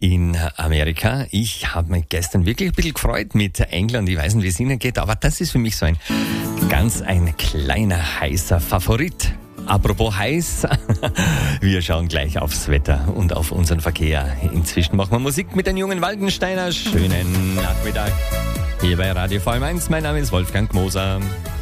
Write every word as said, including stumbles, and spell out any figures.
in Amerika. Ich habe mich gestern wirklich ein bisschen gefreut mit England. Ich weiß nicht, wie es Ihnen geht, aber das ist für mich so ein ganz ein kleiner, heißer Favorit. Apropos heiß, wir schauen gleich aufs Wetter und auf unseren Verkehr. Inzwischen machen wir Musik mit den jungen Waldensteiner. Schönen Nachmittag hier bei Radio V M eins. Mein Name ist Wolfgang Moser.